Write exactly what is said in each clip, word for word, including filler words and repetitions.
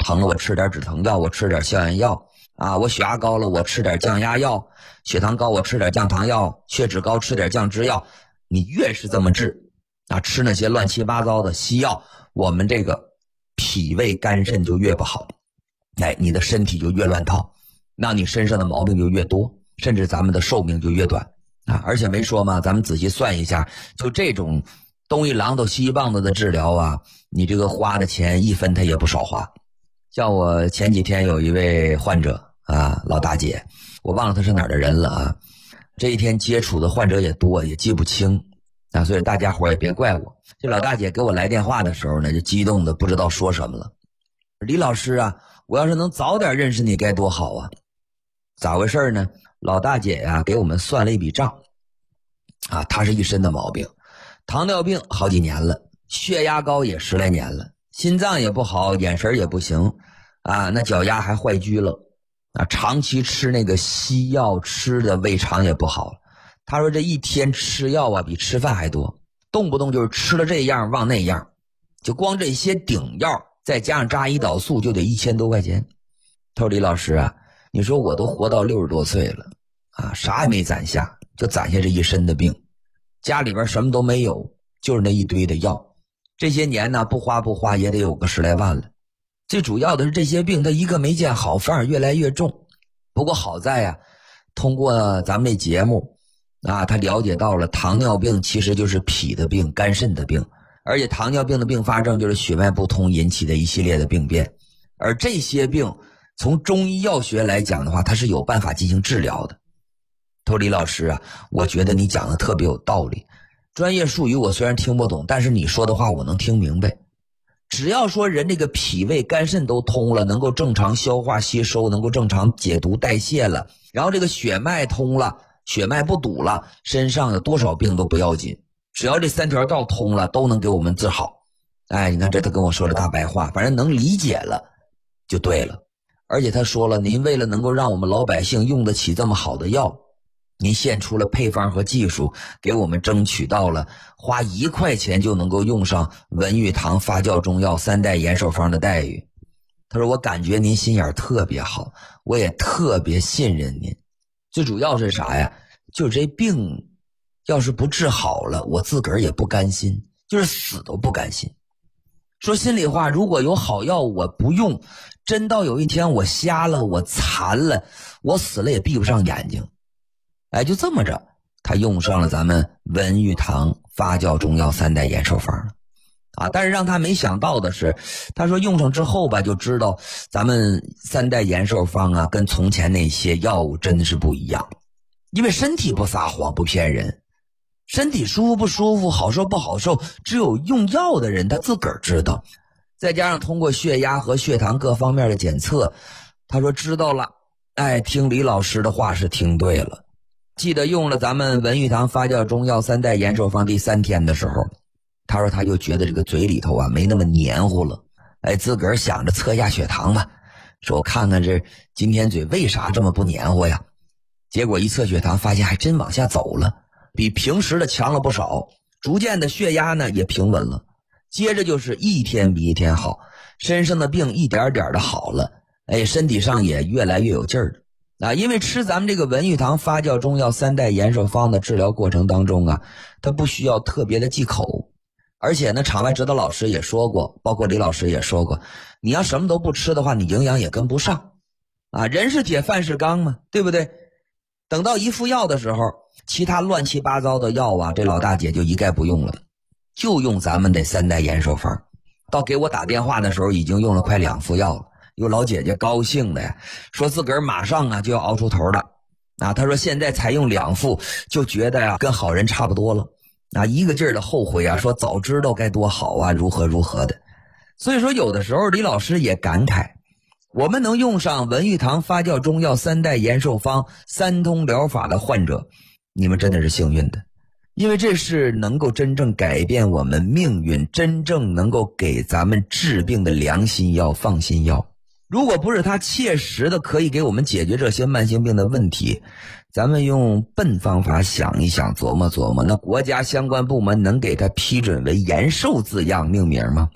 疼了我吃点止疼药，我吃点消炎药啊，我血压高了我吃点降压药，血糖高我吃点降糖药，血脂高吃点降脂药。你越是这么治啊，吃那些乱七八糟的西药，我们这个脾胃肝肾就越不好，哎，你的身体就越乱套，那你身上的毛病就越多，甚至咱们的寿命就越短啊！而且没说嘛，咱们仔细算一下，就这种东一榔头西一棒子的治疗啊，你这个花的钱一分它也不少花。像我前几天有一位患者啊，老大姐，我忘了她是哪儿的人了啊。这一天接触的患者也多，也记不清啊，所以大家伙也别怪我。这老大姐给我来电话的时候呢，就激动的不知道说什么了。李老师啊，我要是能早点认识你该多好啊！咋回事呢？老大姐呀、啊，给我们算了一笔账啊，她是一身的毛病，糖尿病好几年了，血压高也十来年了，心脏也不好，眼神也不行啊，那脚丫还坏疽了啊，长期吃那个西药，吃的胃肠也不好。他说这一天吃药啊比吃饭还多，动不动就是吃了这样忘那样，就光这些顶药再加上扎胰岛素就得一千多块钱。他说李老师啊，你说我都活到六十多岁了啊，啥也没攒下，就攒下这一身的病，家里边什么都没有，就是那一堆的药，这些年呢不花不花也得有个十来万了。最主要的是这些病他一个没见好，反而越来越重。不过好在呀、啊，通过咱们这节目啊，他了解到了糖尿病其实就是脾的病，肝肾的病，而且糖尿病的并发症就是血脉不通引起的一系列的病变，而这些病从中医药学来讲的话，它是有办法进行治疗的。托李老师啊，我觉得你讲的特别有道理，专业术语我虽然听不懂，但是你说的话我能听明白。只要说人这个脾胃肝肾都通了，能够正常消化吸收，能够正常解毒代谢了，然后这个血脉通了，血脉不堵了，身上有多少病都不要紧，只要这三条道通了，都能给我们治好。哎，你看这他跟我说了大白话，反正能理解了就对了。而且他说了，您为了能够让我们老百姓用得起这么好的药，您献出了配方和技术，给我们争取到了花一块钱就能够用上文玉堂发酵中药三代延寿方的待遇。他说我感觉您心眼特别好，我也特别信任您。最主要是啥呀？就是这病要是不治好了，我自个儿也不甘心，就是死都不甘心。说心里话，如果有好药我不用，真到有一天我瞎了，我残了，我死了也闭不上眼睛。哎，就这么着，他用上了咱们文玉堂发酵中药三代延寿方了啊！但是让他没想到的是，他说用上之后吧，就知道咱们三代延寿方啊，跟从前那些药物真的是不一样。因为身体不撒谎不骗人，身体舒服不舒服，好受不好受，只有用药的人他自个儿知道。再加上通过血压和血糖各方面的检测，他说知道了，哎，听李老师的话是听对了。记得用了咱们文玉堂发酵中药三代延寿方第三天的时候，他说他就觉得这个嘴里头啊没那么黏糊了，哎，自个儿想着测一下血糖吧，说我看看这今天嘴为啥这么不黏糊呀？结果一测血糖发现还真往下走了，比平时的强了不少，逐渐的血压呢也平稳了。接着就是一天比一天好，身上的病一点点的好了，哎，身体上也越来越有劲儿了。啊，因为吃咱们这个文玉堂发酵中药三代延寿方的治疗过程当中啊，它不需要特别的忌口，而且呢，场外指导老师也说过，包括李老师也说过，你要什么都不吃的话，你营养也跟不上啊。人是铁，饭是钢嘛，对不对？等到一副药的时候，其他乱七八糟的药啊，这老大姐就一概不用了，就用咱们的三代延寿方。到给我打电话的时候，已经用了快两副药了。有老姐姐高兴的呀，说自个儿马上啊就要熬出头了啊！她说现在才用两副，就觉得呀跟好人差不多了啊，一个劲儿的后悔啊，说早知道该多好啊，如何如何的。所以说有的时候李老师也感慨，我们能用上文玉堂发酵中药三代延寿方三通疗法的患者，你们真的是幸运的，因为这是能够真正改变我们命运，真正能够给咱们治病的良心药、放心药。如果不是它切实的可以给我们解决这些慢性病的问题，咱们用笨方法想一想，琢磨琢磨，那国家相关部门能给它批准为延寿字样命名吗？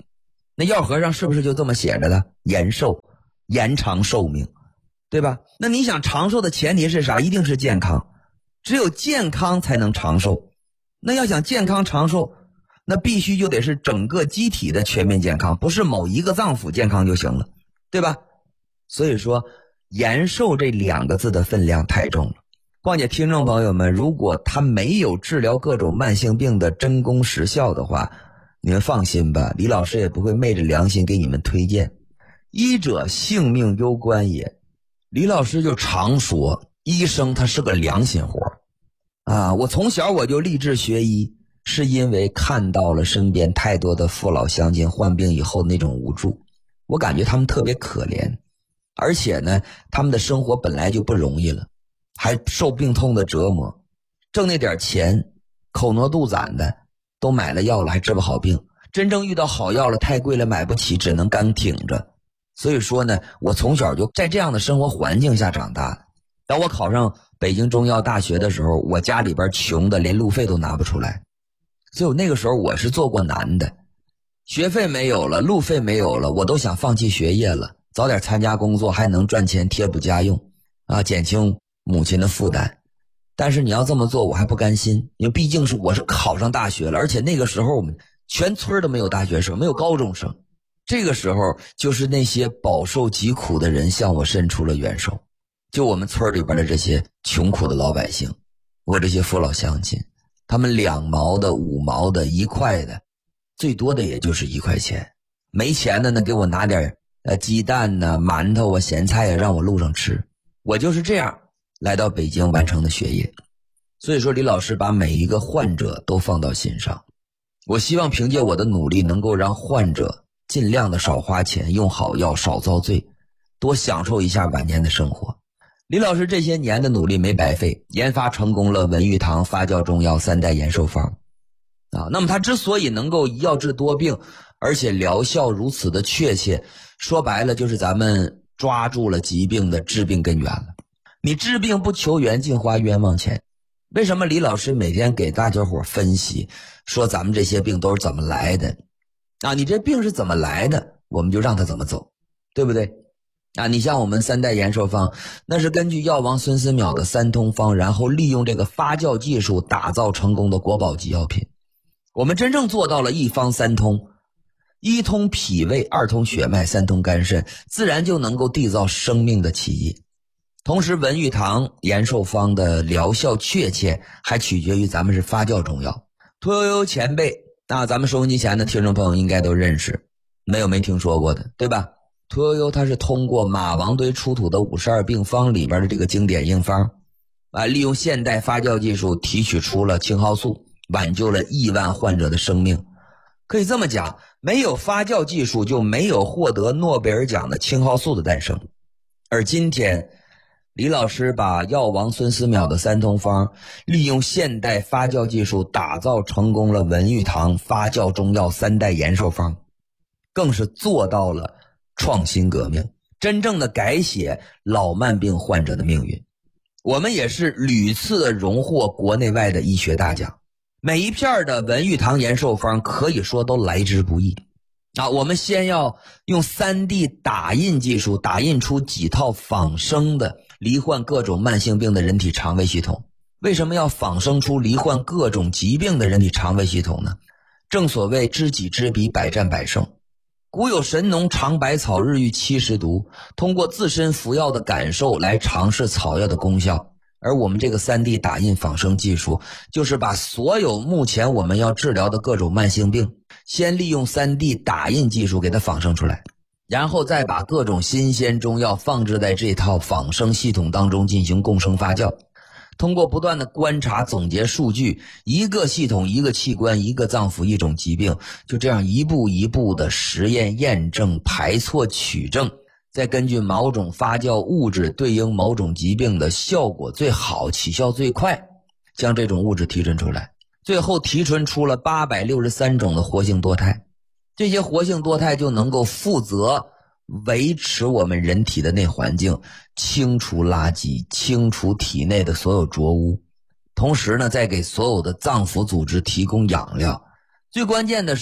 那药盒上是不是就这么写着的？延寿，延长寿命，对吧？那你想长寿的前提是啥？一定是健康，只有健康才能长寿。那要想健康长寿，那必须就得是整个机体的全面健康，不是某一个脏腑健康就行了，对吧？所以说延寿这两个字的分量太重了。况且听众朋友们，如果它没有治疗各种慢性病的真功实效的话，你们放心吧，李老师也不会昧着良心给你们推荐。医者性命攸关也，李老师就常说医生他是个良心活啊。我从小我就立志学医，是因为看到了身边太多的父老乡亲患病以后那种无助，我感觉他们特别可怜，而且呢他们的生活本来就不容易了，还受病痛的折磨，挣那点钱口挪肚攒的都买了药了还治不好病，真正遇到好药了太贵了买不起，只能干挺着。所以说呢，我从小就在这样的生活环境下长大的。当我考上北京中医药大学的时候，我家里边穷的连路费都拿不出来，所以我那个时候我是做过难的，学费没有了，路费没有了，我都想放弃学业了，早点参加工作还能赚钱贴补家用啊，减轻母亲的负担。但是你要这么做我还不甘心，因为毕竟是我是考上大学了，而且那个时候我们全村都没有大学生，没有高中生。这个时候就是那些饱受疾苦的人向我伸出了援手，就我们村里边的这些穷苦的老百姓，我这些父老乡亲，他们两毛的五毛的一块的，最多的也就是一块钱，没钱的呢给我拿点呃鸡蛋呢、馒头啊、咸菜啊让我路上吃。我就是这样来到北京完成的学业。所以说李老师把每一个患者都放到心上，我希望凭借我的努力能够让患者尽量的少花钱，用好药，少遭罪，多享受一下晚年的生活。李老师这些年的努力没白费，研发成功了文玉堂发酵中药三代延寿方啊。那么他之所以能够一药治多病，而且疗效如此的确切，说白了就是咱们抓住了疾病的治病根源了。你治病不求源，净花冤枉钱。为什么李老师每天给大家伙分析说咱们这些病都是怎么来的啊？你这病是怎么来的，我们就让它怎么走，对不对啊？你像我们三代延寿方，那是根据药王孙思邈的三通方，然后利用这个发酵技术打造成功的国宝级药品。我们真正做到了一方三通，一通脾胃，二通血脉，三通肝肾，自然就能够缔造生命的奇迹。同时文玉堂延寿方的疗效确切还取决于咱们是发酵中药。屠呦呦前辈那咱们收音机前的听众朋友应该都认识，没有没听说过的，对吧？屠呦呦他是通过马王堆出土的五十二病方里边的这个经典硬方啊，利用现代发酵技术提取出了青蒿素，挽救了亿万患者的生命。可以这么讲，没有发酵技术就没有获得诺贝尔奖的青蒿素的诞生。而今天李老师把药王孙思邈的三通方利用现代发酵技术打造成功了文玉堂发酵中药三代延寿方，更是做到了创新革命，真正的改写老慢病患者的命运。我们也是屡次的荣获国内外的医学大奖，每一片的文玉堂延寿方可以说都来之不易啊！我们先要用 三 D 打印技术打印出几套仿生的罹患各种慢性病的人体肠胃系统。为什么要仿生出罹患各种疾病的人体肠胃系统呢？正所谓知己知彼，百战百胜。古有神农尝百草，日遇七十毒，通过自身服药的感受来尝试草药的功效。而我们这个 三 D 打印仿生技术，就是把所有目前我们要治疗的各种慢性病，先利用 三 D 打印技术给它仿生出来，然后再把各种新鲜中药放置在这套仿生系统当中进行共生发酵。通过不断的观察总结数据，一个系统一个器官一个脏腑一种疾病，就这样一步一步的实验验证排错取证，再根据某种发酵物质对应某种疾病的效果最好起效最快，将这种物质提纯出来，最后提纯出了八百六十三种的活性多肽。这些活性多肽就能够负责维持我们人体的内环境，清除垃圾，清除体内的所有浊污，同时呢再给所有的脏腑组织提供养料。最关键的是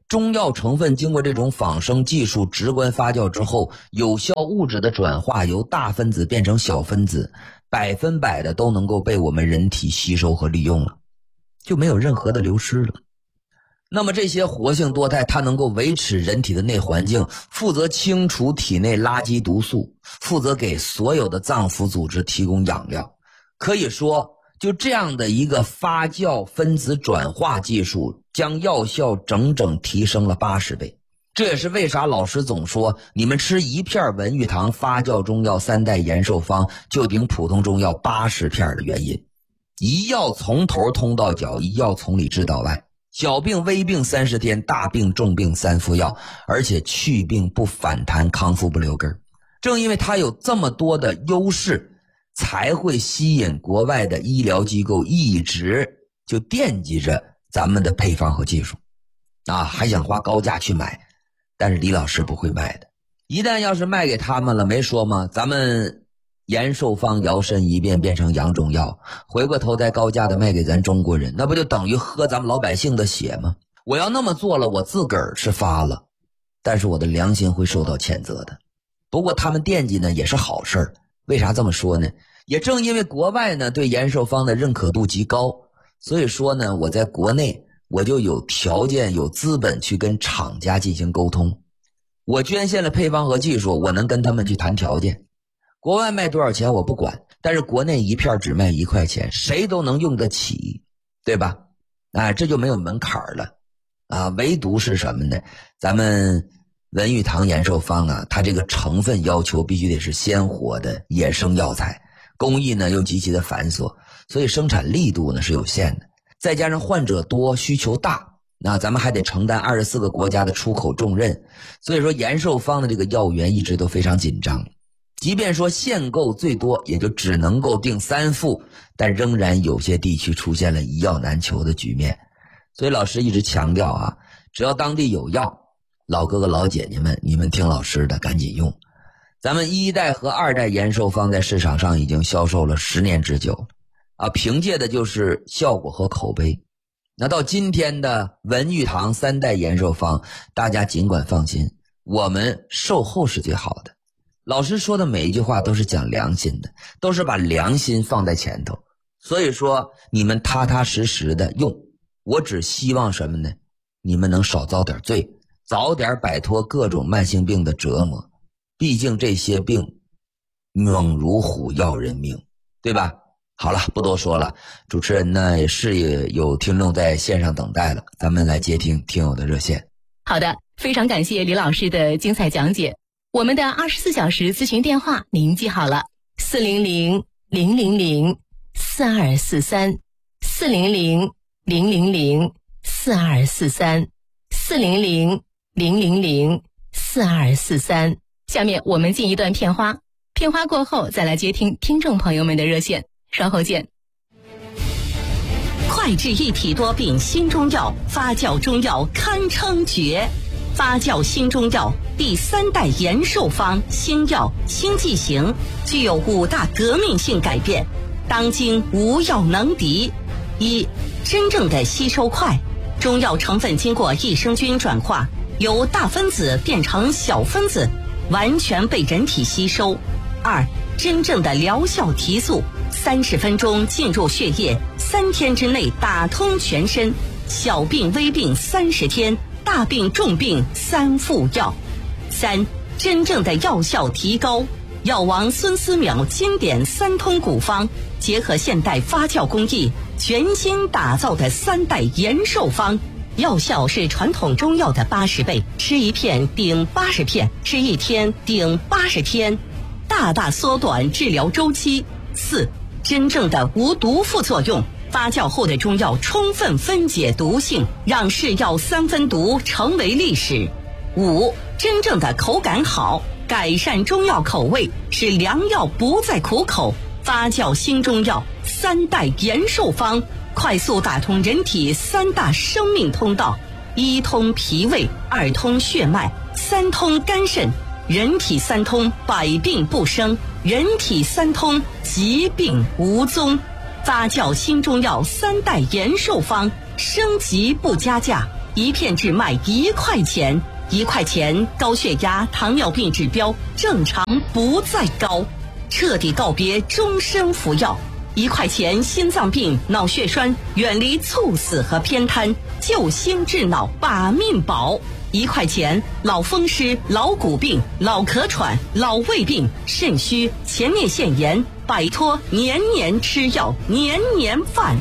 中药成分经过这种仿生技术直观发酵之后，有效物质的转化由大分子变成小分子，百分百的都能够被我们人体吸收和利用了，就没有任何的流失了。那么这些活性多肽它能够维持人体的内环境，负责清除体内垃圾毒素，负责给所有的脏腑组织提供养料。可以说就这样的一个发酵分子转化技术，将药效整整提升了八十倍。这也是为啥老师总说你们吃一片文玉堂发酵中药三代延寿方就顶普通中药八十片的原因。一药从头通到脚，一药从里治到外，小病微病三十天，大病重病三服药，而且去病不反弹，康复不留根。正因为它有这么多的优势，才会吸引国外的医疗机构一直就惦记着咱们的配方和技术啊，还想花高价去买。但是李老师不会卖的，一旦要是卖给他们了，没说吗？咱们延寿方摇身一变变成洋中药，回过头再高价的卖给咱中国人，那不就等于喝咱们老百姓的血吗？我要那么做了，我自个儿是发了，但是我的良心会受到谴责的。不过他们惦记呢也是好事儿，为啥这么说呢？也正因为国外呢对延寿方的认可度极高，所以说呢我在国内我就有条件有资本去跟厂家进行沟通。我捐献了配方和技术，我能跟他们去谈条件。国外卖多少钱我不管，但是国内一片只卖一块钱，谁都能用得起，对吧？啊，这就没有门槛了啊！唯独是什么呢？咱们文玉堂延寿方啊，它这个成分要求必须得是鲜活的野生药材，工艺呢又极其的繁琐，所以生产力度呢是有限的。再加上患者多，需求大，那咱们还得承担二十四个国家的出口重任，所以说延寿方的这个药源一直都非常紧张。即便说限购最多也就只能够订三副，但仍然有些地区出现了一药难求的局面。所以老师一直强调啊，只要当地有药，老哥哥老姐姐们，你们听老师的赶紧用。咱们一代和二代延寿方在市场上已经销售了十年之久啊，凭借的就是效果和口碑。那到今天的文玉堂三代延寿方，大家尽管放心，我们售后是最好的。老师说的每一句话都是讲良心的，都是把良心放在前头。所以说你们踏踏实实的用，我只希望什么呢？你们能少遭点罪，早点摆脱各种慢性病的折磨。毕竟这些病猛如虎要人命，对吧？好了，不多说了，主持人呢也是有听众在线上等待了，咱们来接听听友的热线。 好的，非常感谢李老师的精彩讲解。我们的二十四小时咨询电话您记好了，四零零零零零四二四三，四零零零零零四二四三，四零零零零零四二四三。下面我们进一段片花，片花过后再来接听听众朋友们的热线，稍后见。 快治一体多病新中药，发酵中药堪称绝。发酵新中药第三代延寿方新药新剂型，具有五大革命性改变，当今无药能敌。一、真正的吸收快，中药成分经过益生菌转化，由大分子变成小分子，完全被人体吸收。二、真正的疗效提速，三十分钟进入血液，三天之内打通全身，小病微病三十天，大病重病三副药。三、真正的药效提高，药王孙思邈经典三通古方，结合现代发酵工艺，全新打造的三代延寿方，药效是传统中药的八十倍，吃一片顶八十片，吃一天顶八十天，大大缩短治疗周期。四、真正的无毒副作用，发酵后的中药充分分解毒性，让是药三分毒成为历史。五、真正的口感好，改善中药口味，使良药不再苦口。发酵新中药三代延寿方，快速打通人体三大生命通道：一通脾胃，二通血脉，三通肝肾。人体三通，百病不生；人体三通，疾病无踪。发酵新中药三代延寿方，升级不加价， 一片只卖一块钱，一块钱高血压、糖尿病指标正常不再高，彻底告别终身服药。一块钱心脏病、脑血栓，远离猝死和偏瘫，救心治脑把命保。一块钱老风湿、老骨病、老咳喘、老胃病、肾虚、前列腺炎，摆脱年年吃药、年年犯。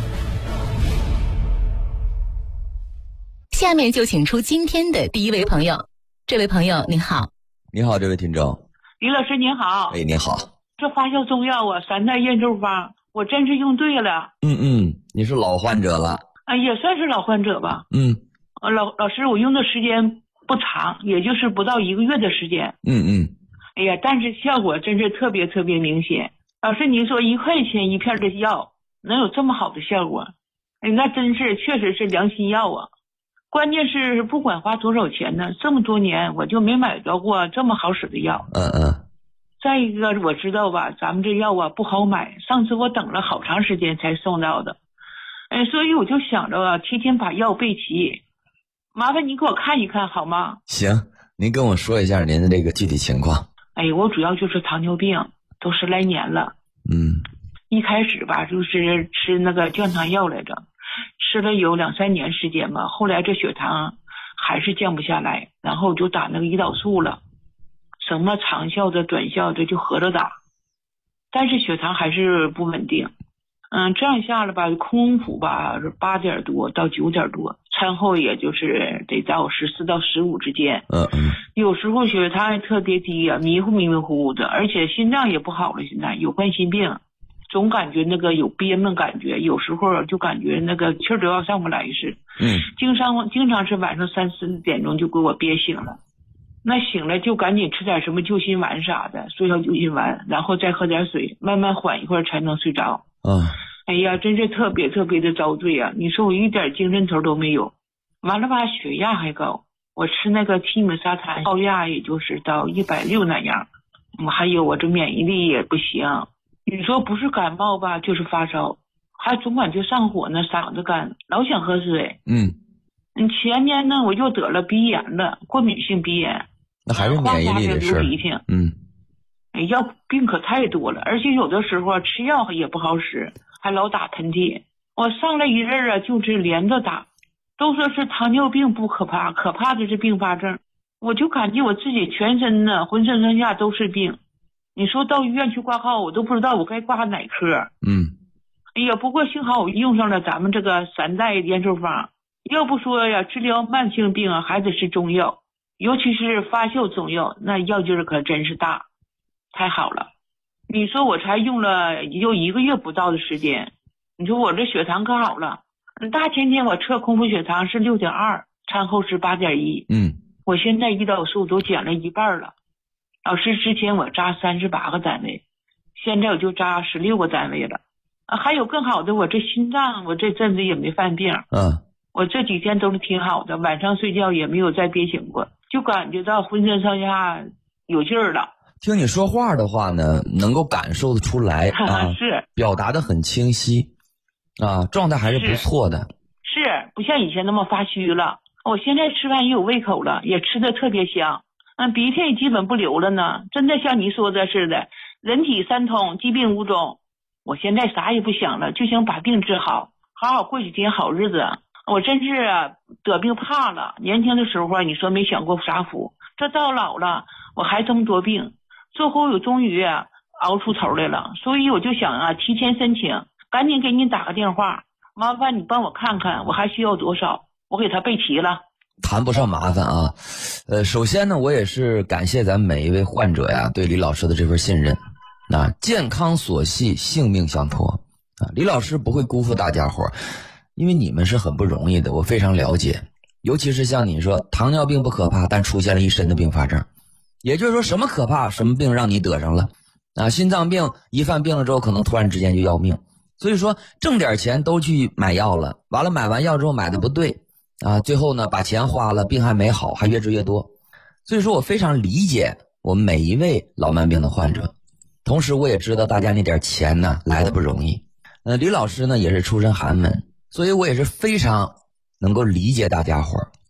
下面就请出今天的第一位朋友。这位朋友您好。 你好，这位听众。 李老师您好。 哎，您好。 这发酵中药啊，三代验证方，我真是用对了。 嗯嗯，你是老患者了。 啊，也算是老患者吧。 嗯。 呃，老老师，我用的时间不长，也就是不到一个月的时间。 嗯嗯。 哎呀，但是效果真是特别特别明显。老师，您说一块钱一片的药能有这么好的效果？哎，那真是确实是良心药啊。关键是不管花多少钱呢，这么多年我就没买到过这么好使的药。 嗯嗯。 再一个，我知道吧，咱们这药啊不好买，上次我等了好长时间才送到的。哎，所以我就想着啊，提前把药备齐。麻烦你给我看一看好吗？ 行，您跟我说一下您的这个具体情况。 哎，我主要就是糖尿病，都十来年了。 嗯。 一开始吧，就是吃那个降糖药来着，吃了有两三年时间吧，后来这血糖还是降不下来，然后我就打那个胰岛素了，什么长效的、短效的就合着打，但是血糖还是不稳定。嗯，这样下来吧，空腹吧是八点多到九点多，餐后也就是得到十四到十五之间。 嗯嗯。 有时候血糖也特别低啊，迷糊迷迷糊糊的，而且心脏也不好了，现在有冠心病，总感觉那个有憋闷感觉，有时候就感觉那个气儿都要上不来似的。 嗯。 经常经常是晚上三四点钟就给我憋醒了，那醒了就赶紧吃点什么救心丸啥的，睡上救心丸，然后再喝点水，慢慢缓一会儿才能睡着。 嗯。 哎呀，真是特别特别的遭罪啊！你说我一点精神头都没有，完了吧，血压还高，我吃那个替米沙滩，高压也就是到一百六那样，我还有我这免疫力也不行。你说不是感冒吧，就是发烧，还总感觉上火呢，嗓子干，老想喝水。 嗯。 嗯，前年呢我又得了鼻炎了，过敏性鼻炎。 那还是免疫力的事儿。嗯。 哎，药病可太多了，而且有的时候吃药也不好使，还老打喷嚏。我上来一阵儿啊，就是连着打，都说是糖尿病不可怕，可怕的是并发症。我就感觉我自己全身呢，浑身上下都是病。你说到医院去挂号，我都不知道我该挂哪科。 嗯。 哎呀，不过幸好我用上了咱们这个三代验收方，要不说呀，治疗慢性病啊，还得是中药，尤其是发酵中药，那药劲儿可真是大，太好了。你说我才用了也就一个月不到的时间，你说我这血糖可好了。大前天我测空腹血糖是六点二，餐后是八点一。 嗯。 我现在胰岛素都减了一半了。老师，之前我扎三十八个单位，现在我就扎十六个单位了。啊，还有更好的，我这心脏我这阵子也没犯病。 嗯。 我这几天都是挺好的，晚上睡觉也没有再憋醒过，就感觉到浑身上下有劲儿了。 听你说话的话呢，能够感受得出来啊， 是表达得很清晰啊，状态还是不错的。 是，是不像以前那么发虚了。我现在吃饭也有胃口了，也吃得特别香，嗯，鼻涕也基本不流了呢。真的像你说的似的，人体三通，疾病无踪。我现在啥也不想了，就想把病治好，好好过几天好日子。我真是啊，得病怕了。年轻的时候你说没享过啥福，这到老了我还这么多病。最后我终于啊熬出头来了，所以我就想啊提前申请，赶紧给你打个电话，麻烦你帮我看看我还需要多少，我给他备齐了。 谈不上麻烦啊，呃，首先呢，我也是感谢咱每一位患者呀对李老师的这份信任。那健康所系，性命相托啊，李老师不会辜负大家伙，因为你们是很不容易的，我非常了解。尤其是像你说，糖尿病不可怕，但出现了一身的并发症。也就是说，什么可怕，什么病让你得上了啊？心脏病一犯病了之后，可能突然之间就要命。所以说，挣点钱都去买药了，完了买完药之后买的不对啊，最后呢把钱花了，病还没好，还越治越多。所以说我非常理解我们每一位老慢病的患者，同时我也知道大家那点钱呢来的不容易。呃，李老师呢也是出身寒门，所以我也是非常能够理解大家伙儿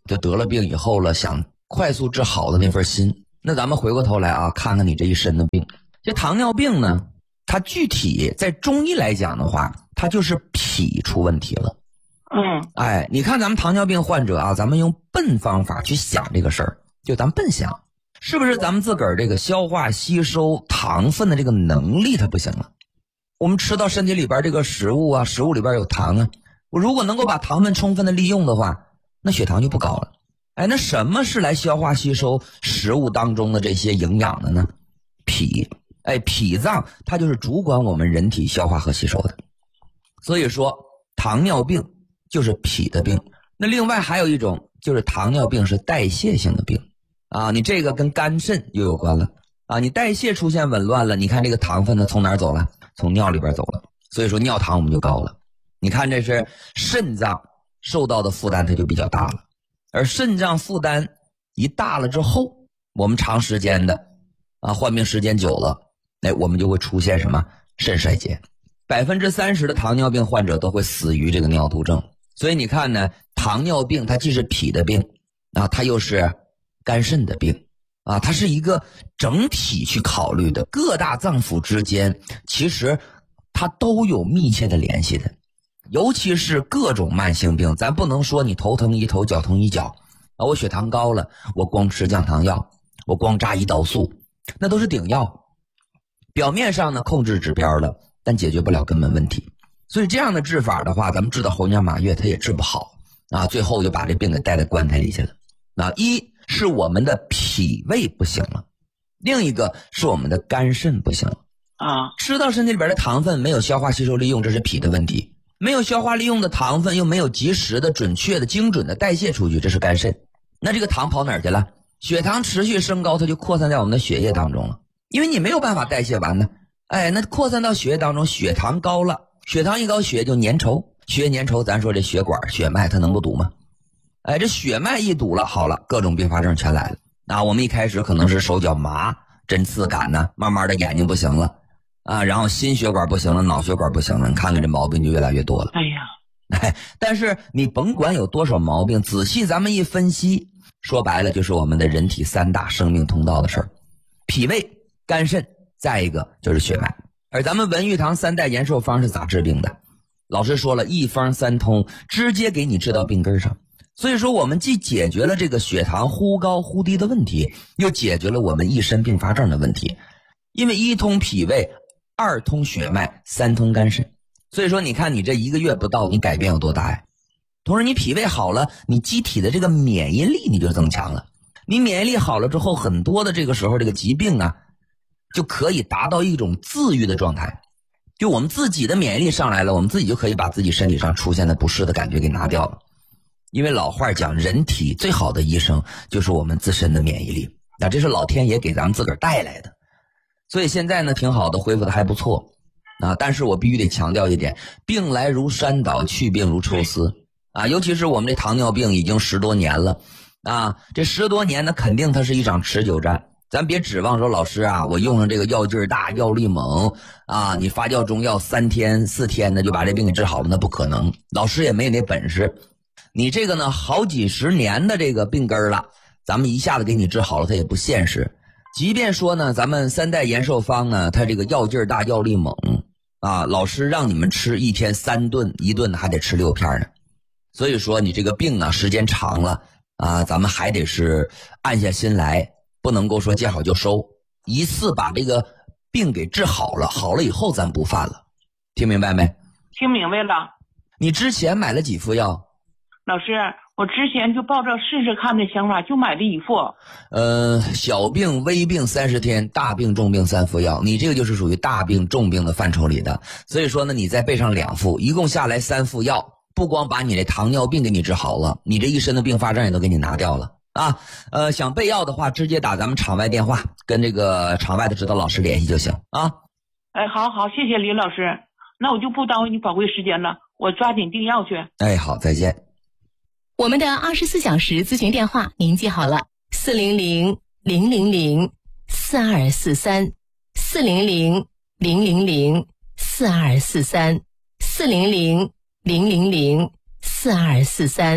就得了病以后了，想快速治好的那份心。那咱们回过头来啊，看看你这一身的病。这糖尿病呢，它具体在中医来讲的话，它就是脾出问题了。 嗯， 哎，你看咱们糖尿病患者啊，咱们用笨方法去想这个事儿，就咱们笨想，是不是咱们自个儿这个消化吸收糖分的这个能力它不行了？我们吃到身体里边这个食物啊，食物里边有糖啊，我如果能够把糖分充分的利用的话，那血糖就不高了。哎，那什么是来消化吸收食物当中的这些营养的呢？脾。哎，脾脏它就是主管我们人体消化和吸收的。所以说糖尿病就是脾的病。那另外还有一种就是糖尿病是代谢性的病啊，你这个跟肝肾又有关了啊，你代谢出现紊乱了，你看这个糖分呢从哪儿走了？从尿里边走了，所以说尿糖我们就高了。你看这是肾脏受到的负担它就比较大了，而肾脏负担一大了之后，我们长时间的啊患病时间久了，哎，我们就会出现什么肾衰竭。百分之三十的糖尿病患者都会死于这个尿毒症。所以你看呢，糖尿病它既是脾的病啊，它又是肝肾的病啊，它是一个整体去考虑的，各大脏腑之间其实它都有密切的联系的。尤其是各种慢性病，咱不能说你头疼一头脚疼一脚啊，我血糖高了，我光吃降糖药，我光扎胰岛素，那都是顶药，表面上呢控制指标了，但解决不了根本问题。所以这样的治法的话，咱们治到猴年马月它也治不好啊，最后就把这病给带在棺材里去了。啊，一是我们的脾胃不行了，另一个是我们的肝肾不行了啊， 吃到身体里边的糖分没有消化吸收利用，这是脾的问题。没有消化利用的糖分又没有及时的准确的精准的代谢出去，这是肝肾。那这个糖跑哪儿去了？血糖持续升高，它就扩散在我们的血液当中了，因为你没有办法代谢完呢。哎，那扩散到血液当中，血糖高了，血糖一高，血液就粘稠，血液粘稠，咱说这血管血脉它能不堵吗？哎，这血脉一堵了，好了，各种并发症全来了。啊，我们一开始可能是手脚麻、针刺感呢，慢慢的眼睛不行了啊，然后心血管不行了，脑血管不行了，你看看这毛病就越来越多了。 哎呀， 哎，但是你甭管有多少毛病，仔细咱们一分析，说白了就是我们的人体三大生命通道的事儿：脾胃、肝肾，再一个就是血脉。而咱们文玉堂三代延寿方是咋治病的？老师说了，一方三通，直接给你治到病根上。所以说我们既解决了这个血糖忽高忽低的问题，又解决了我们一身并发症的问题。因为一通脾胃，二通血脉，三通肝肾。所以说你看你这一个月不到，你改变有多大呀？同时你脾胃好了，你机体的这个免疫力你就增强了。你免疫力好了之后，很多的这个时候这个疾病啊就可以达到一种自愈的状态。就我们自己的免疫力上来了，我们自己就可以把自己身体上出现的不适的感觉给拿掉了。因为老话讲，人体最好的医生就是我们自身的免疫力，那这是老天爷给咱们自个儿带来的。所以现在呢挺好的，恢复的还不错啊。但是我必须得强调一点，病来如山倒，去病如抽丝啊。尤其是我们这糖尿病已经十多年了啊，这十多年呢肯定它是一场持久战。咱别指望说老师啊，我用上这个药劲儿大药力猛啊，你发酵中药三天四天的就把这病给治好了，那不可能，老师也没有那本事。你这个呢好几十年的这个病根了，咱们一下子给你治好了它也不现实。即便说呢咱们三代延寿方呢它这个药劲儿大药力猛啊，老师让你们吃一天三顿，一顿还得吃六片呢。所以说你这个病啊时间长了啊，咱们还得是按下心来，不能够说见好就收，一次把这个病给治好了，好了以后咱不犯了。听明白没？ 听明白了。 你之前买了几副药？ 老师，我之前就抱着试试看的想法，就买了一副。 呃，小病微病三十天，大病重病三副药。你这个就是属于大病重病的范畴里的，所以说呢，你再备上两副，一共下来三副药，不光把你这糖尿病给你治好了，你这一身的并发症也都给你拿掉了啊。呃，想备药的话，直接打咱们场外电话，跟这个场外的指导老师联系就行啊。 哎，好好，谢谢李老师，那我就不耽误你宝贵时间了，我抓紧订药去。 哎，好，再见。 我们的二十四小时咨询电话您记好了，四零零零零零四二四三，四零零零零零四二四三，四零零零零零四二四三。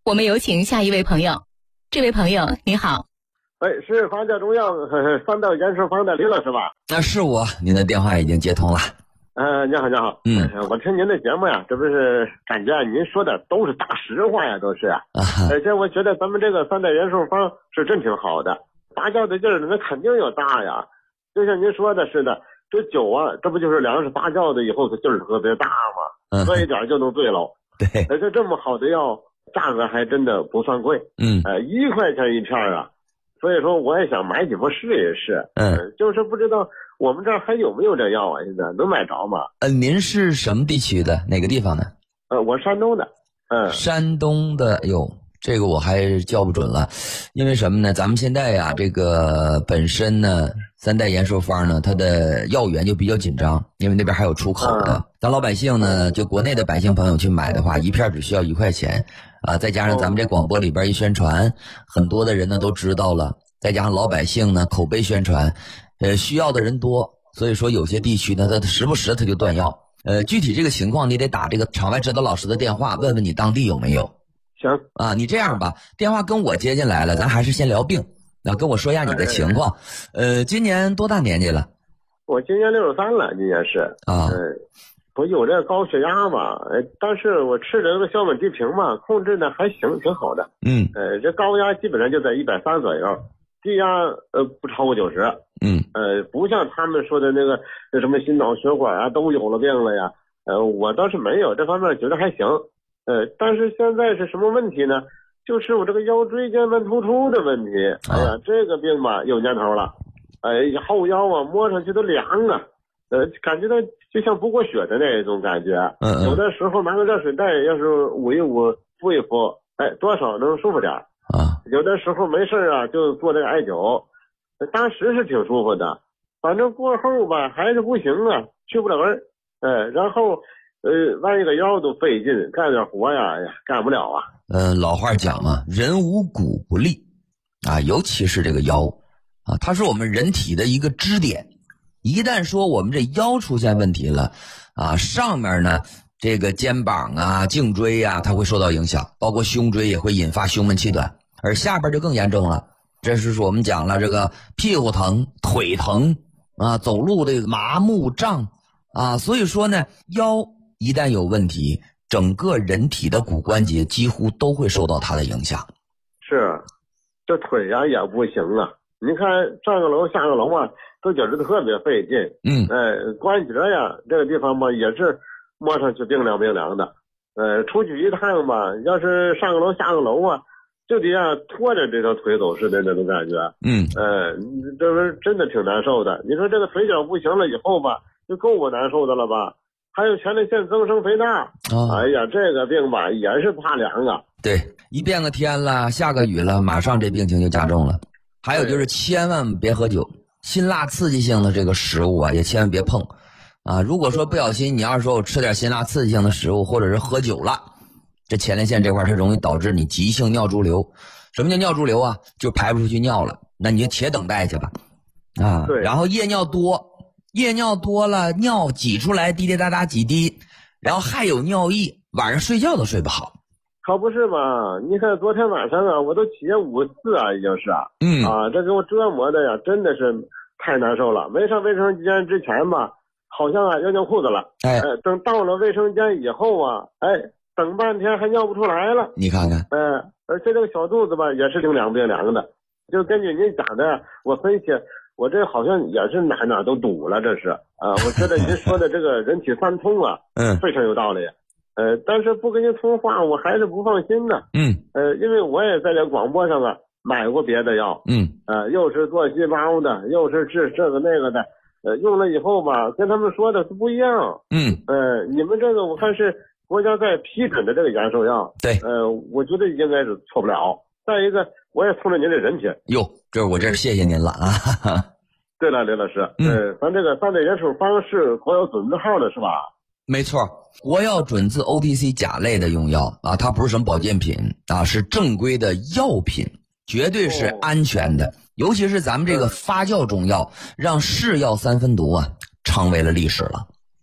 我们有请下一位朋友。这位朋友你好。 哎，是发酵中药三道延寿方的李老师吧？ 那是我，您的电话已经接通了。 呃，你好，你好。 嗯， 我听您的节目呀，这不是感觉您说的都是大实话呀，都是啊。而且我觉得咱们这个三代延寿方是真挺好的，发酵的劲儿那肯定要大呀。就像您说的似的，这酒啊，这不就是粮食发酵的以后它劲儿特别大吗？喝一点就能醉了。 对， 而且这么好的药，价格还真的不算贵。 嗯， 呃，一块钱一片啊。所以说我也想买几副试一试。 嗯， 就是不知道我们这儿还有没有这药啊？现在能买着吗？ 呃，您是什么地区的？哪个地方的？ 呃，我山东的。嗯， 山东的。哟，这个我还叫不准了，因为什么呢？咱们现在呀，这个本身呢，三代延寿方呢，它的药源就比较紧张，因为那边还有出口的。嗯、咱老百姓呢，就国内的百姓朋友去买的话，一片只需要一块钱。啊，再加上咱们这广播里边一宣传，很多的人呢都知道了，再加上老百姓呢口碑宣传，呃，需要的人多，所以说有些地区呢，他时不时他就断药。呃，具体这个情况你得打这个场外指导老师的电话，问问你当地有没有。 行啊，你这样吧，电话跟我接进来了，咱还是先聊病，啊，跟我说一下你的情况。呃，今年多大年纪了？ 我今年六十三了，今年是啊。 嗯，我有这高血压吧，呃，但是我吃的这个硝苯地平嘛，控制的还行，挺好的。 嗯， 呃，这高压基本上就在一百三左右，低压呃不超过九十。 嗯， 呃，不像他们说的那个那什么心脑血管啊都有了病了呀。呃，我倒是没有，这方面觉得还行。呃，但是现在是什么问题呢？就是我这个腰椎间盘突出的问题。哎呀，这个病吧有年头了，哎，后腰啊摸上去都凉啊。呃，感觉到就像补过血的那种感觉。 嗯嗯。 有的时候拿个热水袋，要是捂一捂、敷一敷，哎，多少能舒服点啊。有的时候没事啊，就做这个艾灸，当时是挺舒服的。反正过后吧，还是不行啊，去不了根儿。哎，然后呃，弯一个腰都费劲，干点活呀，呀，干不了啊。 嗯、呃，老话讲嘛，人无骨不立啊，尤其是这个腰啊，它是我们人体的一个支点。一旦说我们这腰出现问题了啊，上面呢这个肩膀啊、颈椎啊，它会受到影响，包括胸椎也会引发胸闷气短，而下边就更严重了。这是我们讲了这个屁股疼、腿疼啊，走路这个麻木胀啊，所以说呢，腰一旦有问题，整个人体的骨关节几乎都会受到它的影响。 是，这腿呀、啊、也不行啊。你看上个楼下个楼啊，都觉得特别费劲。 嗯， 哎，关节呀这个地方吧也是摸上去冰凉冰凉的。呃，出去一趟吧，要是上个楼下个楼啊，就得啊拖着这条腿走似的那种感觉。 嗯， 呃，这是真的挺难受的。你说这个腿脚不行了以后吧，就够我难受的了吧？还有前列腺增生肥大。哦、哎呀，这个病吧也是怕凉啊。 对，一变个天了，下个雨了，马上这病情就加重了。还有就是千万别喝酒，辛辣刺激性的这个食物啊，也千万别碰啊！如果说不小心，你要是说我吃点辛辣刺激性的食物，或者是喝酒了，这前列腺这块它容易导致你急性尿潴留。什么叫尿潴留啊？就排不出去尿了，那你就且等待去吧。啊， 对。 然后夜尿多，夜尿多了，尿挤出来滴滴答答几滴，然后还有尿意，晚上睡觉都睡不好。 可不是嘛？你看昨天晚上啊，我都起夜五次啊，已经是啊， 嗯啊，这给我折磨的呀，真的是太难受了。没上卫生间之前吧，好像啊要尿裤子了， 哎， 呃，等到了卫生间以后啊，哎，等半天还尿不出来了。 你看看， 呃，而且这个小肚子吧也是冰凉冰凉的。就根据您讲的，我分析，我这好像也是哪哪都堵了，这是啊，我觉得您说的这个人体三通啊， 嗯， 非常有道理。呃，但是不跟您通话，我还是不放心呢。 嗯， 呃，因为我也在这广播上啊买过别的药， 嗯， 呃，又是做细胞的，又是治这个那个的，呃，用了以后吧，跟他们说的是不一样。 嗯， 呃，你们这个我看是国家在批准的这个延寿药， 对， 呃，我觉得应该是错不了。再一个，我也冲着您这人气。 哟，这我这谢谢您了啊。 对了，刘老师， 嗯， 呃，咱这个三代延寿方是国有准字号的是吧？ 没错，国药准字 O T C 甲类的用药啊，它不是什么保健品啊，是正规的药品，绝对是安全的。哦、尤其是咱们这个发酵中药，让是药三分毒啊，成为了历史了。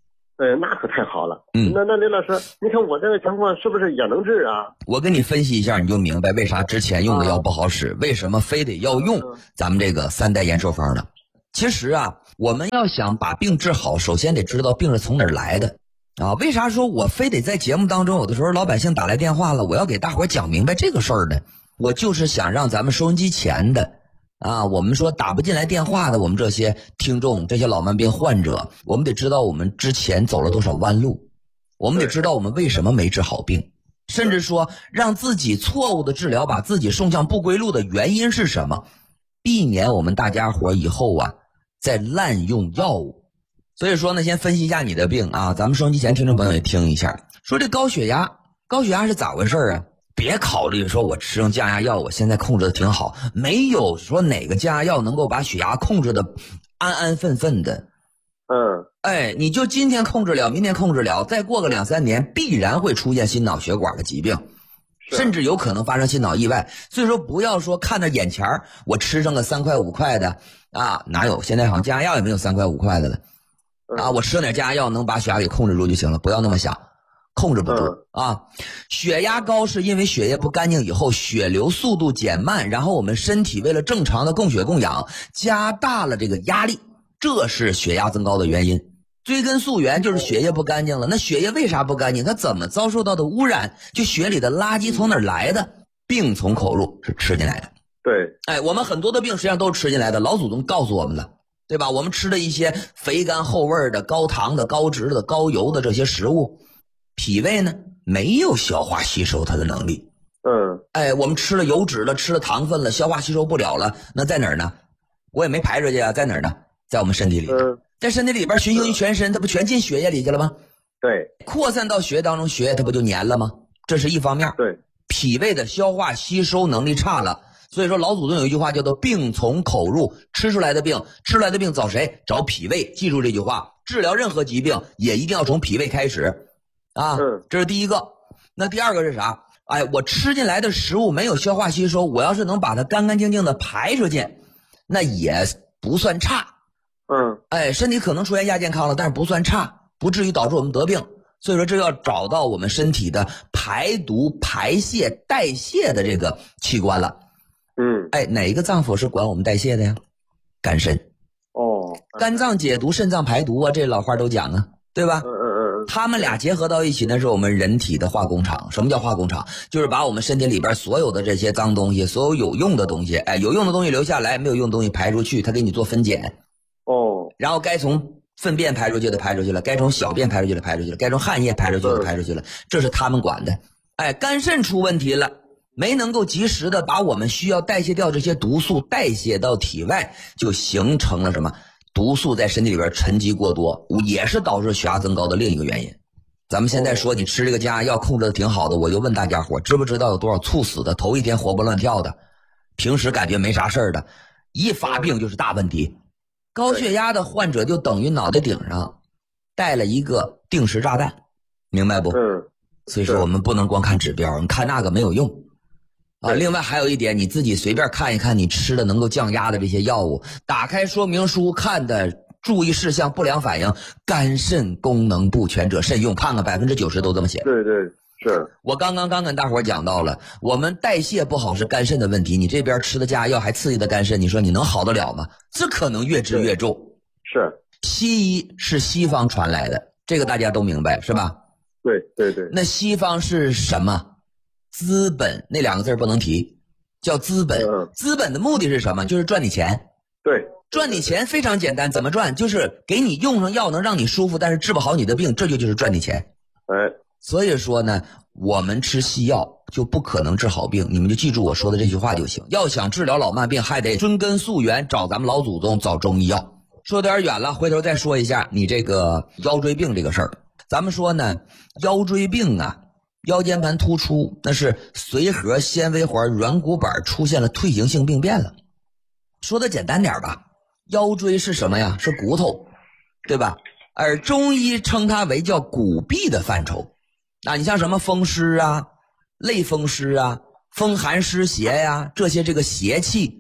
呃，那可太好了。 嗯， 那那李老师，你看我这个情况是不是也能治啊？ 我跟你分析一下，你就明白为啥之前用的药不好使，为什么非得要用咱们这个三代延寿方了。其实啊，我们要想把病治好，首先得知道病是从哪儿来的啊。为啥说我非得在节目当中，有的时候老百姓打来电话了，我要给大伙讲明白这个事儿呢？我就是想让咱们收音机前的啊，我们说打不进来电话的，我们这些听众，这些老慢病患者，我们得知道我们之前走了多少弯路，我们得知道我们为什么没治好病，甚至说让自己错误的治疗把自己送向不归路的原因是什么，避免我们大家伙以后啊再滥用药物。所以说呢，先分析一下你的病啊，咱们收音机前听众朋友也听一下。说这高血压，高血压是咋回事啊？别考虑说我吃用降压药我现在控制的挺好，没有说哪个降压药能够把血压控制的安安分分的。 嗯， 哎，你就今天控制了，明天控制了，再过个两三年必然会出现心脑血管的疾病，甚至有可能发生心脑意外。所以说不要说看到眼前我吃上个三块五块的啊，哪有，现在好像降压药也没有三块五块的了啊，我吃点降压药能把血压给控制住就行了，不要那么想，控制不住啊。血压高是因为血液不干净以后血流速度减慢，然后我们身体为了正常的供血供氧加大了这个压力，这是血压增高的原因。追根溯源就是血液不干净了，那血液为啥不干净？它怎么遭受到的污染？就血里的垃圾从哪儿来的？病从口入，是吃进来的。 对， 哎，我们很多的病实际上都是吃进来的，老祖宗告诉我们了，对吧？我们吃的一些肥甘厚味的、高糖的、高脂的、高油的这些食物，脾胃呢没有消化吸收它的能力。 嗯， 哎，我们吃了油脂了，吃了糖分了，消化吸收不了了，那在哪儿呢？我也没排出去啊，在哪儿呢？在我们身体里。 嗯， 在身体里边循行于全身，它不全进血液里去了吗？ 对， 扩散到血液当中，血液它不就粘了吗？这是一方面。 对， 脾胃的消化吸收能力差了，所以说老祖宗有一句话叫做病从口入，吃出来的病，吃出来的病找谁？找脾胃。记住这句话，治疗任何疾病也一定要从脾胃开始啊。 嗯， 这是第一个。那第二个是啥？哎，我吃进来的食物没有消化吸收，我要是能把它干干净净的排出去，那也不算差。 嗯， 哎，身体可能出现亚健康了，但是不算差，不至于导致我们得病。所以说这要找到我们身体的排毒、排泄、代谢的这个器官了。 嗯， 哎，哪一个脏腑是管我们代谢的呀？肝肾。 哦， 肝脏解毒，肾脏排毒啊，这老话都讲啊，对吧？ 嗯嗯嗯， 他们俩结合到一起，那是我们人体的化工厂。什么叫化工厂？就是把我们身体里边所有的这些脏东西，所有有用的东西，哎，有用的东西留下来，没有用的东西排出去，他给你做分拣。 哦， 然后该从粪便排出去的排出去了，该从小便排出去的排出去了，该从汗液排出去的排出去了，这是他们管的。哎，肝肾出问题了，没能够及时的把我们需要代谢掉这些毒素代谢到体外，就形成了什么？毒素在身体里边沉积过多，也是导致血压增高的另一个原因。咱们现在说你吃这个降压药控制的挺好的，我就问大家伙，知不知道有多少猝死的，头一天活蹦乱跳的，平时感觉没啥事儿的，一发病就是大问题。高血压的患者就等于脑袋顶上带了一个定时炸弹，明白不？ 嗯， 所以说我们不能光看指标，你看那个没有用啊。另外还有一点，你自己随便看一看你吃的能够降压的这些药物，打开说明书看的注意事项不良反应，肝肾功能不全者慎用，看看百分之九十都这么写。 对对，是我刚刚刚跟大伙儿讲到了，我们代谢不好是肝肾的问题，你这边吃的降压药还刺激的肝肾，你说你能好得了吗？这可能越治越重。 是， 西医是西方传来的，这个大家都明白是吧？ 对对对。 那西方是什么？资本那两个字不能提，叫资本。 嗯， 资本的目的是什么？就是赚你钱。 对， 赚你钱非常简单，怎么赚？就是给你用上药能让你舒服，但是治不好你的病，这就就是赚你钱。 哎， 所以说呢，我们吃西药就不可能治好病，你们就记住我说的这句话就行。要想治疗老慢病，还得追根溯源，找咱们老祖宗，找中医药。说得有点远了，回头再说一下你这个腰椎病这个事儿。咱们说呢，腰椎病啊，腰间盘突出，那是髓核纤维环软骨板出现了退行性病变了。说的简单点吧，腰椎是什么呀？是骨头，对吧？而中医称它为叫骨痹的范畴。啊，你像什么风湿啊、类风湿啊、风寒湿邪呀、啊，这些这个邪气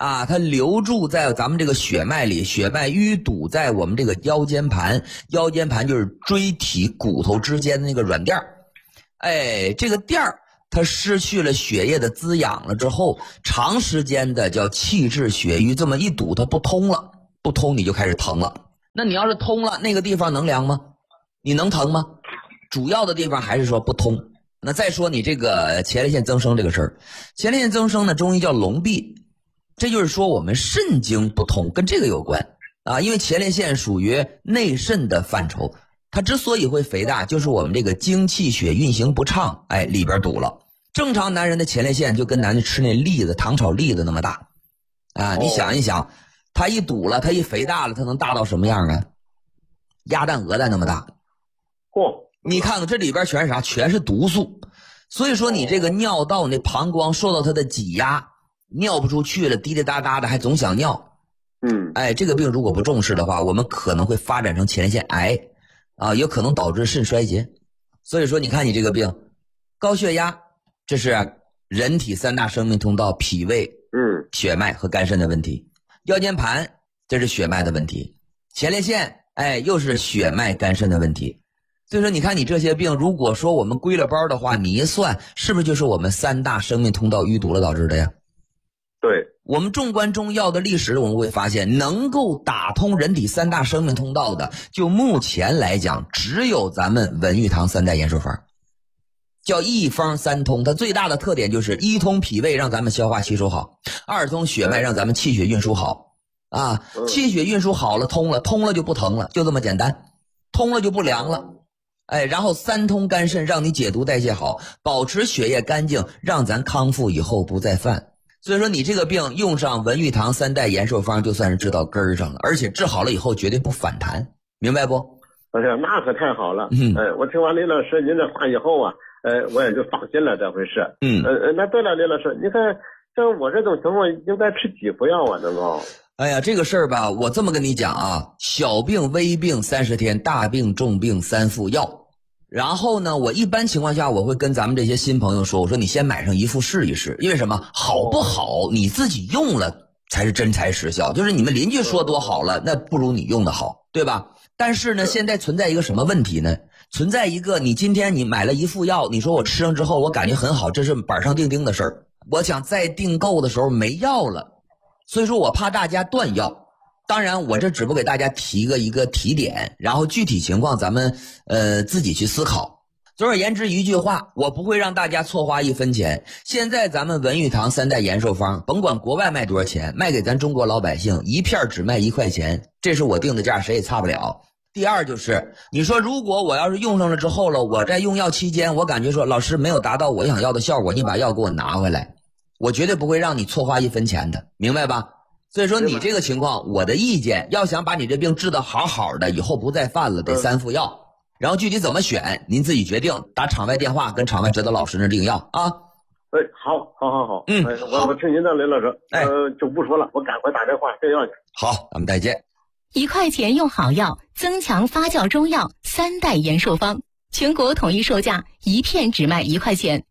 啊，它留住在咱们这个血脉里，血脉淤堵在我们这个腰间盘，腰间盘就是椎体骨头之间的那个软垫儿。哎，这个垫儿它失去了血液的滋养了之后，长时间的叫气滞血瘀，这么一堵它不通了，不通你就开始疼了。那你要是通了，那个地方能凉吗？你能疼吗？主要的地方还是说不通。那再说你这个前列腺增生这个事儿，前列腺增生呢，中医叫痨闭，这就是说我们肾经不通，跟这个有关啊。因为前列腺属于内肾的范畴，它之所以会肥大，就是我们这个精气血运行不畅，哎，里边堵了。正常男人的前列腺就跟男人吃那栗子，糖炒栗子那么大啊。你想一想，它一堵了，它一肥大了，它能大到什么样啊？鸭蛋鹅蛋那么大。 嚯！ 你看看这里边全是啥？全是毒素。所以说你这个尿道那膀胱受到它的挤压，尿不出去了，滴滴答答的，还总想尿。 嗯， 哎，这个病如果不重视的话，我们可能会发展成前列腺癌啊，有可能导致肾衰竭。所以说你看你这个病，高血压，这是人体三大生命通道，脾胃、 嗯， 血脉和肝肾的问题。腰间盘，这是血脉的问题。前列腺，哎，又是血脉肝肾的问题。所以说你看你这些病，如果说我们归了包的话，你一算是不是就是我们三大生命通道淤堵了导致的呀？ 对， 我们纵观中药的历史，我们会发现能够打通人体三大生命通道的，就目前来讲只有咱们文玉堂三代延寿方，叫一方三通。它最大的特点就是一通脾胃让咱们消化吸收好，二通血脉让咱们气血运输好啊，气血运输好了，通了，通了就不疼了，就这么简单，通了就不凉了。哎，然后三通肝肾让你解毒代谢好，保持血液干净，让咱康复以后不再犯。所以说你这个病用上文玉堂三代延寿方就算是治到根儿上了，而且治好了以后绝对不反弹，明白不？ 哎呀，那可太好了。 嗯， 哎，我听完李老师您这话以后啊，呃，我也就放心了这回事。 嗯， 呃呃，那对了，李老师，你看像我这种情况应该吃几服药啊？能够？ 哎呀，这个事儿吧，我这么跟你讲啊，小病微病三十天，大病重病三副药。然后呢，我一般情况下我会跟咱们这些新朋友说，我说你先买上一副试一试，因为什么？好不好你自己用了才是真材实效，就是你们邻居说多好了，那不如你用的好，对吧？但是呢，现在存在一个什么问题呢？存在一个你今天你买了一副药，你说我吃上之后我感觉很好，这是板上钉钉的事儿。我想再订购的时候没药了，所以说我怕大家断药。当然我这只不给大家提个一个提点，然后具体情况咱们呃自己去思考。总而言之一句话，我不会让大家错花一分钱。现在咱们文玉堂三代延寿方，甭管国外卖多少钱，卖给咱中国老百姓一片只卖一块钱，这是我定的价，谁也差不了。第二就是你说如果我要是用上了之后了，我在用药期间我感觉说老师没有达到我想要的效果，你把药给我拿回来，我绝对不会让你错花一分钱的，明白吧？所以说你这个情况，我的意见，要想把你这病治得好好的，以后不再犯了，得三副药。然后具体怎么选，您自己决定，打场外电话跟场外指导老师那订药啊。 哎，好，好，好，好， 嗯， 哎、我我听您的，林老师， 哎， 呃，就不说了，我赶快打电话订药去。 好，咱们再见。 一块钱用好药，增强发酵中药三代延寿方，全国统一售价，一片只卖一块钱。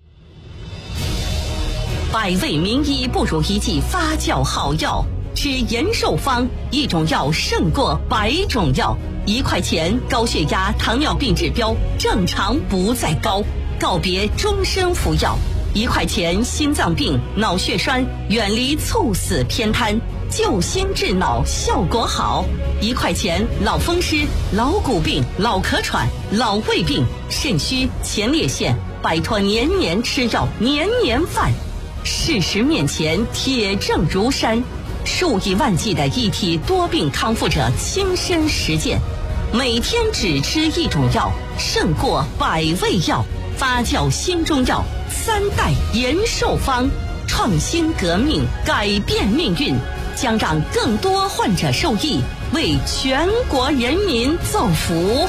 百味名医不如一剂发酵好药，吃延寿方，一种药胜过百种药。一块钱，高血压、糖尿病指标正常不再高，告别终身服药。一块钱，心脏病、脑血栓远离猝死偏瘫，救心治脑效果好。一块钱，老风湿、老骨病、老咳喘、老胃病、肾虚、前列腺，摆脱年年吃药、年年犯。事实面前，铁证如山，数以万计的一体多病康复者亲身实践，每天只吃一种药，胜过百味药。发酵新中药三代延寿方，创新革命，改变命运，将让更多患者受益，为全国人民造福。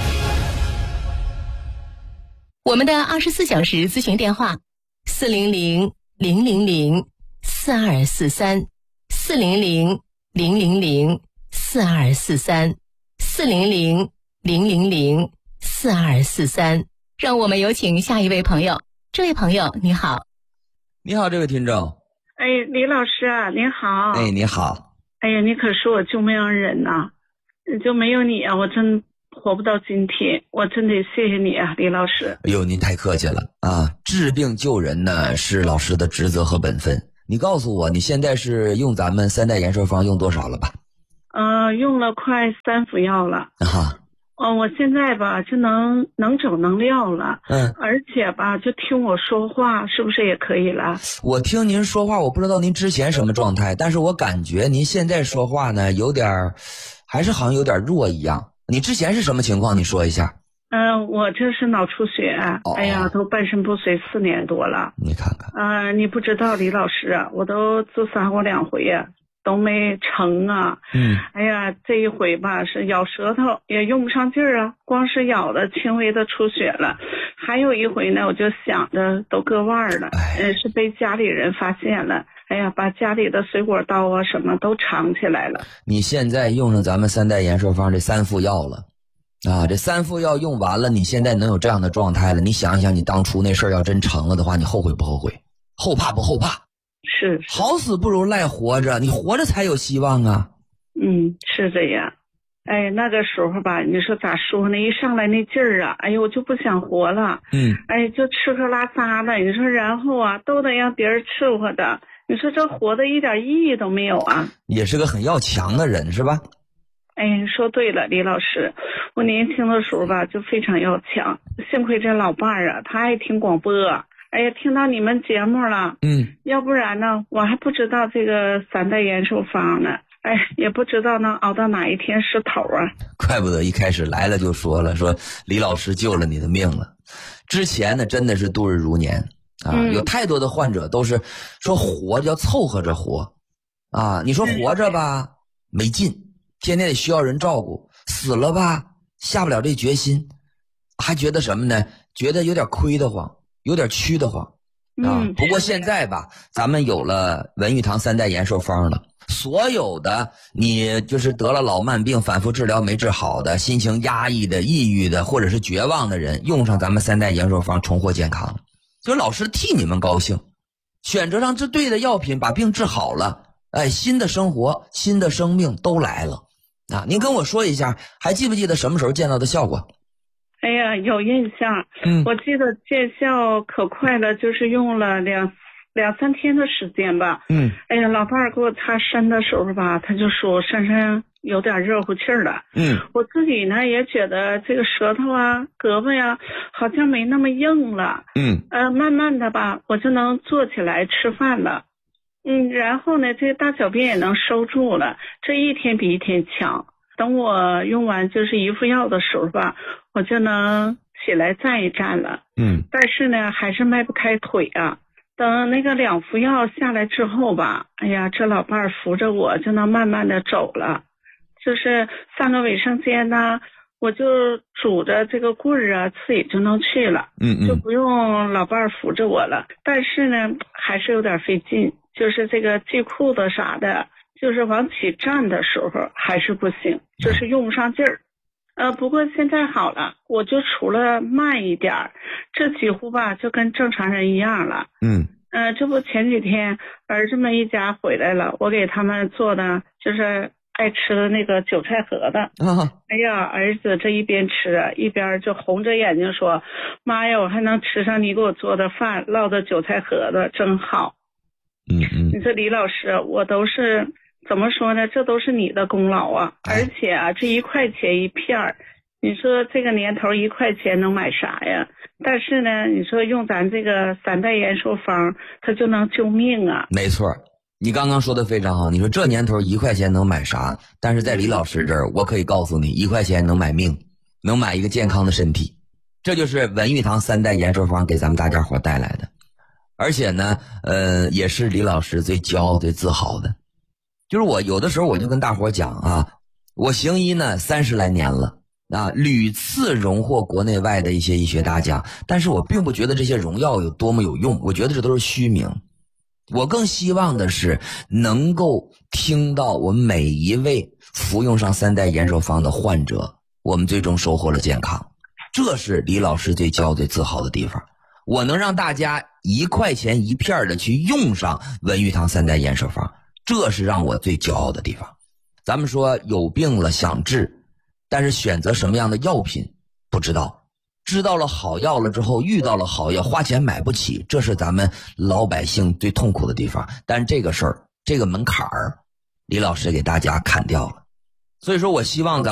我们的二十四小时咨询电话：四零零零零零四二四三，四零零零零零四二四三，四零零零零零四二四三。让我们有请下一位朋友。这位朋友你好。 你好，这位听众。 哎，李老师啊，您好。 哎，你好。 哎呀，你可是我救命恩人呐、啊！就没有你啊，我真活不到今天。我真得谢谢你啊，李老师。 哎呦，您太客气了啊！治病救人呢是老师的职责和本分。你告诉我，你现在是用咱们三代延寿方用多少了吧？ 呃，用了快三副药了。 啊。 哦，我现在吧就能能整能料了， 嗯， 而且吧就听我说话，是不是也可以了？ 我听您说话，我不知道您之前什么状态，但是我感觉您现在说话呢，有点，还是好像有点弱一样。你之前是什么情况？你说一下。 嗯、呃，我这是脑出血， 哦、 哎呀，都半身不遂四年多了。 你看看。 呃，你不知道李老师啊，我都自杀过两回呀、啊。都没成啊！ 嗯， 哎呀，这一回吧是咬舌头也用不上劲儿啊，光是咬的轻微的出血了。还有一回呢，我就想着都割腕了，呃，是被家里人发现了。哎呀，把家里的水果刀啊什么都藏起来了。 你现在用上咱们三代延寿方这三副药了，啊，这三副药用完了，你现在能有这样的状态了？你想一想，你当初那事儿要真成了的话，你后悔不后悔？后怕不后怕？ 是, 是好死不如赖活着，你活着才有希望啊。 嗯，是这样。哎，那个时候吧，你说咋说呢？一上来那劲儿啊，哎呦，我就不想活了。 嗯， 哎，就吃喝拉撒的，你说然后啊，都得让别人伺候的。你说这活的一点意义都没有啊。 也是个很要强的人是吧？ 哎，说对了，李老师，我年轻的时候吧就非常要强，幸亏这老伴儿啊，他爱听广播。哎呀，听到你们节目了， 嗯， 要不然呢，我还不知道这个三代延寿方呢，哎，也不知道能熬到哪一天是头啊。 怪不得一开始来了就说了，说李老师救了你的命了。之前呢，真的是度日如年啊、嗯，有太多的患者都是说活着要凑合着活啊，你说活着吧没劲，天天得需要人照顾，死了吧下不了这决心，还觉得什么呢？觉得有点亏得慌。有点虚得慌啊、嗯！不过现在吧，咱们有了文玉堂三代延寿方了，所有的你就是得了老慢病反复治疗没治好的，心情压抑的、抑郁的或者是绝望的人，用上咱们三代延寿方重获健康，就老师替你们高兴，选择上治对的药品把病治好了，哎，新的生活、新的生命都来了啊！您跟我说一下，还记不记得什么时候见到的效果？ 哎呀，有印象， 嗯， 我记得见效可快了，就是用了两两三天的时间吧， 嗯， 哎呀，老伴儿给我擦身的时候吧，他就说我身上有点热乎气儿了， 嗯， 我自己呢也觉得这个舌头啊、胳膊呀，好像没那么硬了， 嗯， 呃，慢慢的吧，我就能坐起来吃饭了，嗯，然后呢，这个大小便也能收住了，这一天比一天强。等我用完就是一副药的时候吧，我就能起来站一站了。 嗯， 但是呢，还是迈不开腿啊。等那个两副药下来之后吧，哎呀，这老伴儿扶着我就能慢慢的走了。就是上个卫生间呢，我就拄着这个棍儿啊，自己就能去了。 嗯嗯， 就不用老伴儿扶着我了。但是呢，还是有点费劲，就是这个系裤子啥的。就是往起站的时候还是不行，就是用不上劲儿。呃，不过现在好了，我就除了慢一点，这几乎吧就跟正常人一样了。 嗯， 呃，这不前几天儿子们一家回来了，我给他们做的就是爱吃的那个韭菜盒子。 啊， 哎呀，儿子这一边吃一边就红着眼睛说：“妈呀，我还能吃上你给我做的饭，烙的韭菜盒子真好。” 嗯嗯， 你说李老师，我都是。怎么说呢？这都是你的功劳啊！而且啊，这一块钱一片儿，你说这个年头一块钱能买啥呀？但是呢，你说用咱这个三代延寿方，它就能救命啊！ 没错，你刚刚说的非常好。你说这年头一块钱能买啥？但是在李老师这儿，我可以告诉你，一块钱能买命，能买一个健康的身体。这就是文玉堂三代延寿方给咱们大家伙带来的，而且呢，呃，也是李老师最骄傲、最自豪的。就是我有的时候我就跟大伙讲啊，我行医呢三十来年了啊，屡次荣获国内外的一些医学大奖，但是我并不觉得这些荣耀有多么有用，我觉得这都是虚名。我更希望的是能够听到我们每一位服用上三代延寿方的患者，我们最终收获了健康，这是李老师最骄傲最自豪的地方。 我能让大家一块钱一片的去用上文玉堂三代延寿方，这是让我最骄傲的地方。咱们说有病了想治，但是选择什么样的药品不知道，知道了好药了之后，遇到了好药花钱买不起，这是咱们老百姓最痛苦的地方。但这个事儿，这个门槛儿，李老师给大家砍掉了。所以说我希望咱